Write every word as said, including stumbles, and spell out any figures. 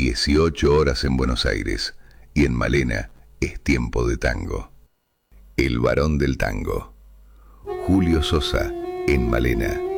dieciocho horas en Buenos Aires, y en Malena es tiempo de tango. El varón del tango. Julio Sosa, en Malena.